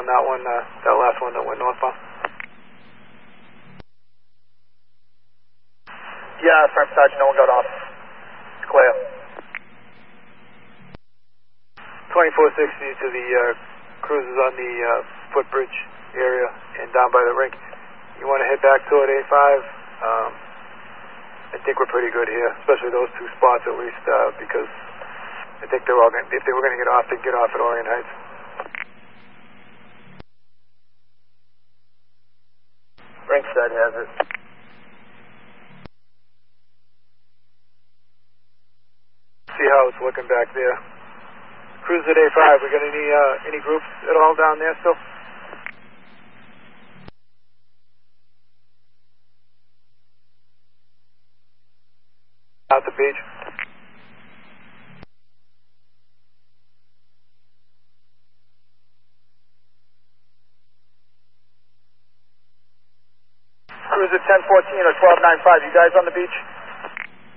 on that one, that last one that went northbound. Yeah, Front Sergeant, no one got off. It's clear. 2460 to the cruisers on the footbridge area and down by the rink. You want to head back toward A5? I think we're pretty good here, especially those two spots at least, because I think they're all going. If they were going to get off, they'd get off at Orient Heights. Ringside has it. See how it's looking back there. Cruise at A5. We got any groups at all down there still? Out the beach. Cruise at 1014 or 1295. You guys on the beach?